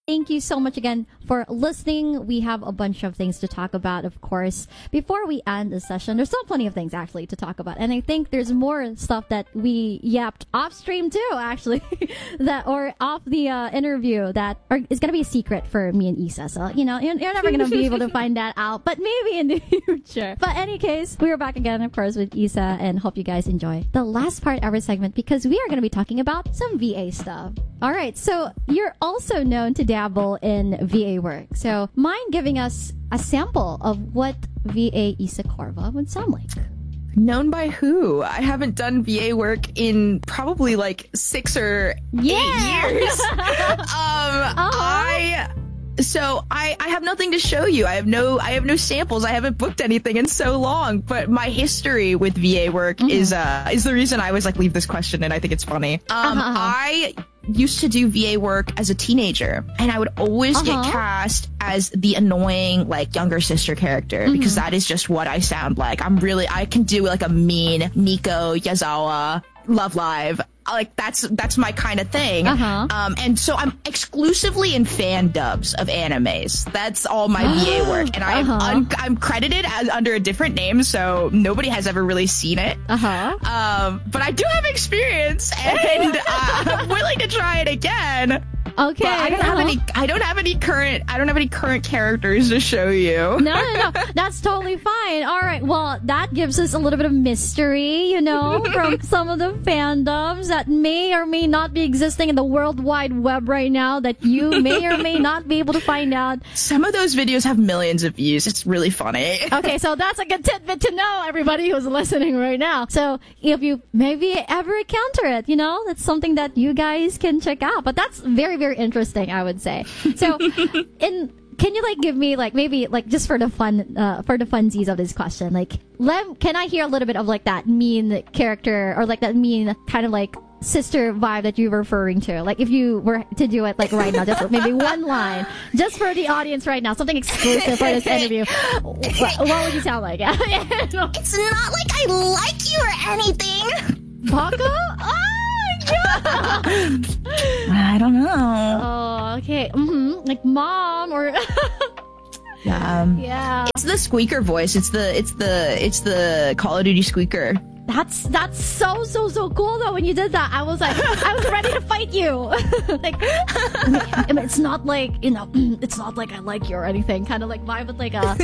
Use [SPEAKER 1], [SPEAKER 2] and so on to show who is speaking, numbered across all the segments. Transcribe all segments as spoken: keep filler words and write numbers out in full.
[SPEAKER 1] thank you so much again for listening. We have a bunch of things to talk about, of course. Before we end the session, there's still plenty of things actually to talk about. And I think there's more stuff that we yapped off stream too, actually, that or off the uh, interview that are, is going to be a secret for me and Isa. So, you know, you're, you're never going to be able to find that out, but maybe in the future. But any case, we are back again, of course, with Isa, and hope you guys enjoy the last part of our segment because we are going to be talking about some V A stuff. All right, so you're also known to dabble in V A work. So mind giving us a sample of what V A Isa Corva would sound like?
[SPEAKER 2] Known by who? I haven't done V A work in probably like six or
[SPEAKER 1] yeah.
[SPEAKER 2] eight years. um, uh-huh. I... So I, I have nothing to show you. I have no I have no samples. I haven't booked anything in so long. But my history with V A work mm-hmm. is uh is the reason I always like leave this question, and I think it's funny. Um, uh-huh. I used to do V A work as a teenager, and I would always uh-huh. get cast as the annoying like younger sister character mm-hmm. because that is just what I sound like. I'm really I can do like a mean Nico Yazawa Love Live. Like that's that's my kind of thing. Uh-huh. Um, and so I'm exclusively in fan dubs of animes. That's all my V A work, and I'm uh-huh. un- I'm credited as under a different name, so nobody has ever really seen it.
[SPEAKER 1] Uh-huh.
[SPEAKER 2] Um, but I do have experience, and uh, I'm willing to try it again.
[SPEAKER 1] Okay.
[SPEAKER 2] But I don't have
[SPEAKER 1] uh-huh.
[SPEAKER 2] any. I don't have any current. I don't have any current characters to show you.
[SPEAKER 1] No, no, no. That's totally fine. All right. Well, that gives us a little bit of mystery, you know, from some of the fandoms that may or may not be existing in the World Wide Web right now that you may or may not be able to find out.
[SPEAKER 2] Some of those videos have millions of views. It's really funny.
[SPEAKER 1] Okay, so that's a good tidbit to know, everybody who's listening right now. So if you maybe ever encounter it, you know, that's something that you guys can check out. But that's very, very interesting, I would say. So in can you like give me like maybe like just for the fun uh, for the funsies of this question, like let can I hear a little bit of like that mean character or like that mean kind of like sister vibe that you were referring to? Like if you were to do it like right now, just maybe one line just for the audience right now, something exclusive for this interview. What, what would you sound like?
[SPEAKER 3] It's not like I like you or anything.
[SPEAKER 1] Baka? Oh!
[SPEAKER 2] I don't know.
[SPEAKER 1] Oh, okay. Mm-hmm. Like mom or
[SPEAKER 2] um,
[SPEAKER 1] yeah.
[SPEAKER 2] It's the squeaker voice. It's the it's the it's the Call of Duty squeaker.
[SPEAKER 1] That's that's so so so cool though. When you did that, I was like, I was ready to fight you. Like, I mean, it's not like you know, it's not like I like you or anything. Kind of like vibe with like a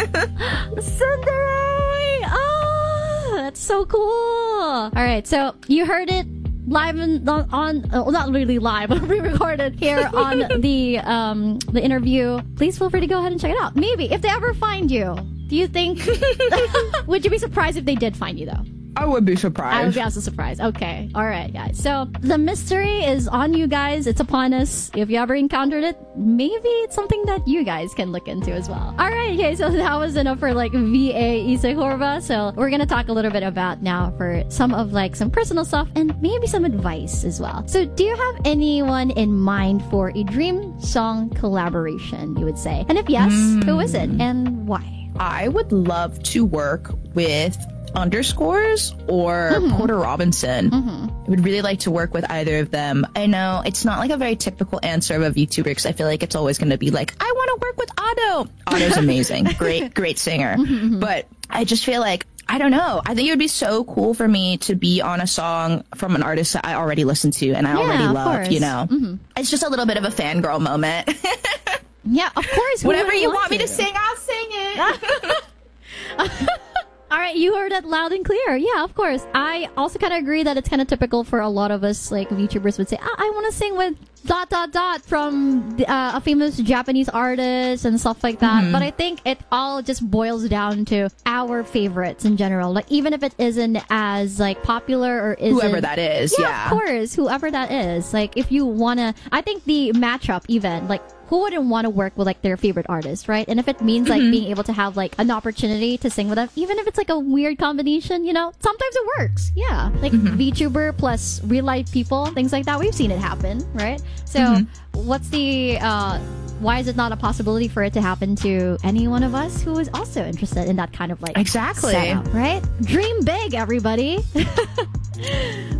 [SPEAKER 1] Sundari. Oh, that's so cool. All right, so you heard it. Live on, on uh, well, not really live, but re-recorded here on the um the interview. Please feel free to go ahead and check it out. Maybe if they ever find you, do you think would you be surprised if they did find you though?
[SPEAKER 2] I would be surprised.
[SPEAKER 1] I would be also surprised. Okay. All right, guys. So the mystery is on you guys. It's upon us. If you ever encountered it, maybe it's something that you guys can look into as well. All right. Okay. So that was enough for like V A Isa Corva. So we're going to talk a little bit about now for some of like some personal stuff and maybe some advice as well. So do you have anyone in mind for a dream song collaboration, you would say? And if yes, mm. who is it and why?
[SPEAKER 2] I would love to work with Underscores or mm-hmm. Porter Robinson. Mm-hmm. I would really like to work with either of them. I know it's not like a very typical answer of a VTuber because I feel like it's always going to be like, I want to work with Otto. Otto's amazing. great, great singer. Mm-hmm. But I just feel like, I don't know. I think it would be so cool for me to be on a song from an artist that I already listen to and I
[SPEAKER 1] yeah,
[SPEAKER 2] already love,
[SPEAKER 1] course.
[SPEAKER 2] you know?
[SPEAKER 1] Mm-hmm.
[SPEAKER 2] It's just a little bit of a fangirl moment.
[SPEAKER 1] Yeah, of course.
[SPEAKER 2] Whatever you want
[SPEAKER 1] to.
[SPEAKER 2] me to sing, I'll sing it.
[SPEAKER 1] All right, you heard that loud and clear. Yeah, of course. I also kind of agree that it's kind of typical for a lot of us, like VTubers would say, ah, I want to sing with dot dot dot from the, uh, a famous Japanese artist and stuff like that. Mm-hmm. But I think it all just boils down to our favorites in general. Like even if it isn't as like popular or isn't
[SPEAKER 2] whoever that is, yeah,
[SPEAKER 1] yeah. of course, whoever that is. Like if you wanna, I think the matchup even like. Who wouldn't want to work with like their favorite artist, right? And if it means like mm-hmm. being able to have like an opportunity to sing with them, even if it's like a weird combination, you know, sometimes it works. Yeah, like mm-hmm. VTuber plus real life people, things like that. We've seen it happen, right? So, mm-hmm. what's the? Uh, why is it not a possibility for it to happen to any one of us who is also interested in that kind of like
[SPEAKER 2] exactly
[SPEAKER 1] setup, right? Dream big, everybody. Dream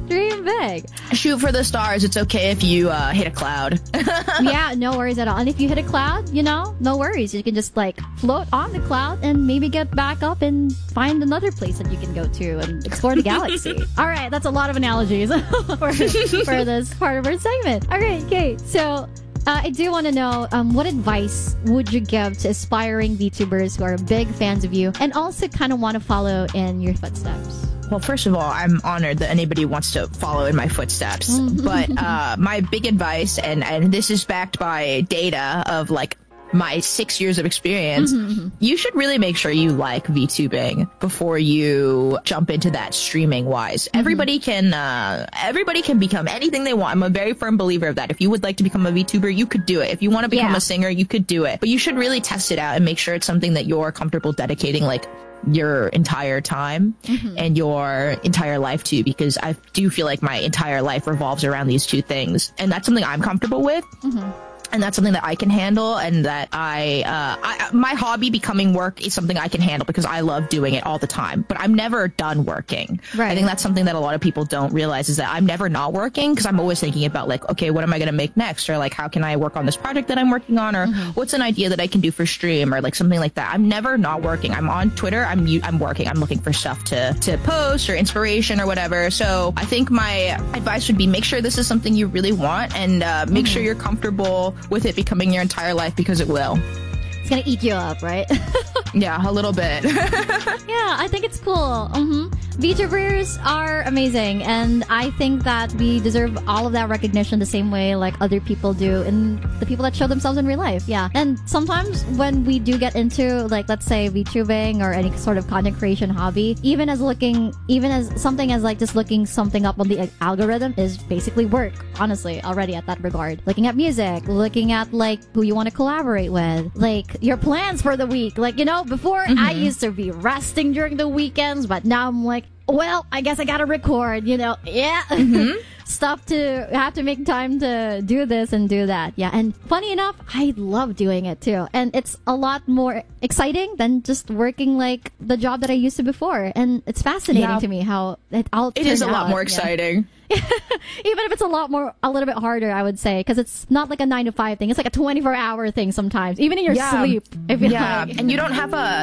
[SPEAKER 1] dream big.
[SPEAKER 2] Shoot for the stars. It's okay if you uh, hit a cloud.
[SPEAKER 1] Yeah, no worries at all. And if you hit a cloud, you know, no worries. You can just like float on the cloud and maybe get back up and find another place that you can go to and explore the galaxy. All right, that's a lot of analogies for, for this part of our segment. All right, okay. So uh, I do want to know um, what advice would you give to aspiring VTubers who are big fans of you and also kind of want to follow in your footsteps?
[SPEAKER 2] Well, first of all, I'm honored that anybody wants to follow in my footsteps. But uh, my big advice, and, and this is backed by data of like my six years of experience, mm-hmm. you should really make sure you like VTubing before you jump into that streaming wise. Mm-hmm. Everybody can, uh, everybody can become anything they want. I'm a very firm believer of that. If you would like to become a VTuber, you could do it. If you want to become
[SPEAKER 1] yeah.
[SPEAKER 2] a singer, you could do it. But you should really test it out and make sure it's something that you're comfortable dedicating like your entire time mm-hmm. and your entire life to, because I do feel like my entire life revolves around these two things. And that's something I'm comfortable with. Mm-hmm. And that's something that I can handle, and that I, uh, I, my hobby becoming work is something I can handle because I love doing it all the time. But I'm never done working. Right. I think that's something that a lot of people don't realize, is that I'm never not working, because I'm always thinking about like, okay, what am I going to make next? Or like, how can I work on this project that I'm working on? Or mm-hmm. what's an idea that I can do for stream, or like something like that. I'm never not working. I'm on Twitter. I'm I'm working. I'm looking for stuff to, to post or inspiration or whatever. So I think my advice would be, make sure this is something you really want, and uh, make mm-hmm. sure you're comfortable with it becoming your entire life, because it will.
[SPEAKER 1] It's gonna eat you up, right?
[SPEAKER 2] Yeah, a little bit.
[SPEAKER 1] Yeah, I think it's cool. Mm-hmm. VTubers are amazing, and I think that we deserve all of that recognition the same way like other people do, and the people that show themselves in real life. Yeah, and sometimes when we do get into like, let's say VTubing or any sort of content creation hobby, even as looking, even as something as like just looking something up on the algorithm is basically work. Honestly, already at that regard, looking at music, looking at like who you want to collaborate with, like your plans for the week. Like, you know, before mm-hmm. I used to be resting during the weekends, but now I'm like, well, I guess I gotta record, you know. Yeah. Mm-hmm. Stuff to have to make time to do this and do that. Yeah. And funny enough, I love doing it too. And it's a lot more exciting than just working like the job that I used to before. And it's fascinating yeah. to me how it all
[SPEAKER 2] It is a
[SPEAKER 1] out.
[SPEAKER 2] lot more exciting.
[SPEAKER 1] Yeah. Even if it's a lot more, a little bit harder, I would say, because it's not like a nine to five thing. It's like a twenty-four hour thing sometimes, even in your
[SPEAKER 2] yeah.
[SPEAKER 1] sleep. I feel
[SPEAKER 2] yeah.
[SPEAKER 1] like.
[SPEAKER 2] And you don't have a